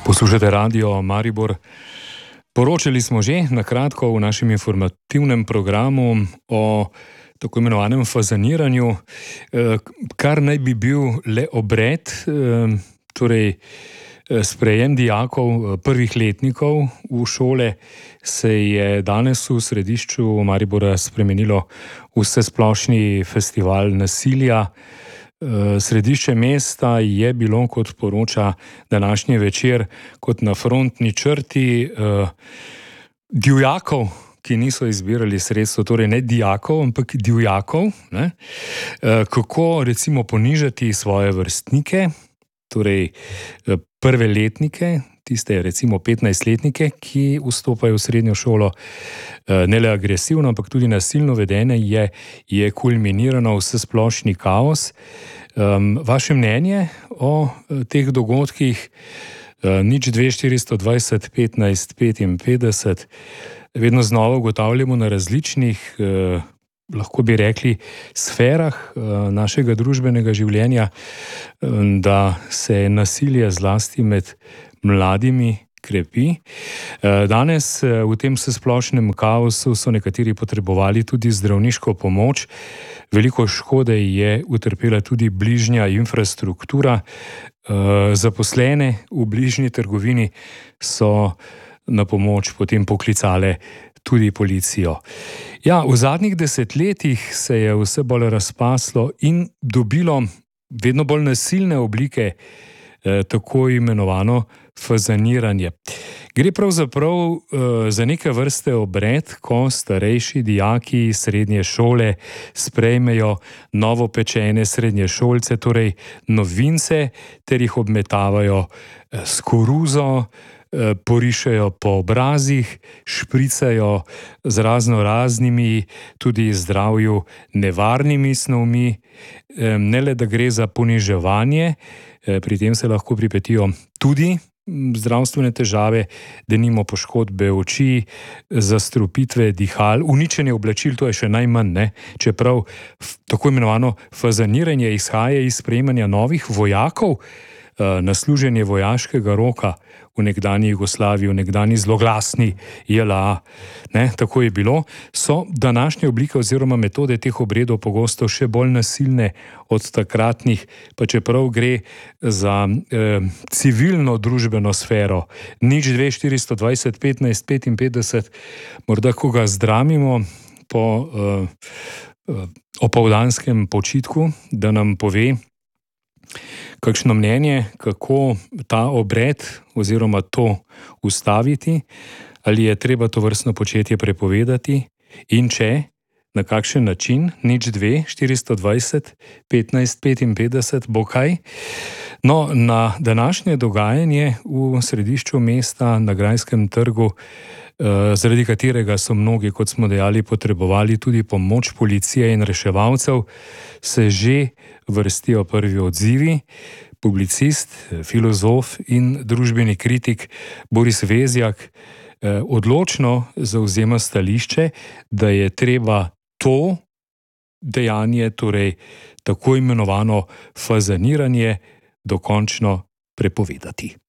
Poslušate Radio Maribor. Poročali smo že na kratko v našem informativnem programu o tako imenovanem fazaniranju, kar naj bi bil le obred, torej sprejem dijakov prvih letnikov v šole, se je danes v središču Maribora spremenilo v vsesplošni festival nasilja. Središče mesta je bilo, kot poroča današnji Večer, kot na frontni črti divjakov, ki niso izbirali sredstev, torej ne dijakov, ampak divjakov, ne? Kako recimo ponižati svoje vrstnike, torej prve letnike, tiste recimo 15-letnike, ki vstopajo v srednjo šolo, ne le agresivno, ampak tudi nasilno vedenje je kulminirano vsesplošni kaos. Vaše mnenje o teh dogodkih? 02 420 15 55. Vedno znova ugotavljamo na različnih, lahko bi rekli, sferah našega družbenega življenja, da se nasilje zlasti med mladimi krepi. Danes v tem vsesplošnem kaosu so nekateri potrebovali tudi zdravniško pomoč. Veliko škode je utrpela tudi bližnja infrastruktura. Zaposlene v bližnji trgovini so na pomoč potem poklicale tudi policijo. Ja, v zadnjih desetletjih se je vse bolj razpaslo in dobilo vedno bolj nasilne oblike, tako imenovano fazaniranje. Gre pravzaprav za neke vrste obred, ko starejši dijaki srednje šole sprejmejo novopečene srednješolce, torej novince, ter jih obmetavajo s koruzo, porišejo po obrazih, špricajo z razno raznimi, tudi zdravju nevarnimi snovmi. Ne le, da gre za poniževanje, pri tem se lahko pripetijo tudi zdravstvene težave, denimo poškodbe oči, zastrupitve dihal, uničenje oblačil, to je še najmanj, ne? Čeprav tako imenovano fazaniranje izhaja iz sprejemanja novih vojakov na služenje vojaškega roka v nekdanji Jugoslaviji, v nekdanji zloglasni JLA. Ne, tako je bilo. So današnje oblike oziroma metode teh obredov pogosto še bolj nasilne od takratnih, pa čeprav gre za civilno družbeno sfero. 02 420 15 55, morda koga zdramimo po opoldanskem počitku, da nam pove kakšno mnenje, kako ta obred oziroma to ustaviti, ali je treba to vrstno početje prepovedati in če, na kakšen način. 02 420 15 55, bo kaj? No, na današnje dogajanje v središču mesta na Grajskem trgu, zaradi katerega so mnogi, kot smo dejali, potrebovali tudi pomoč policije in reševalcev, se že vrstijo prvi odzivi. Publicist, filozof in družbeni kritik Boris Vezjak odločno zavzema stališče, da je treba to dejanje, torej tako imenovano fazaniranje, dokončno prepovedati.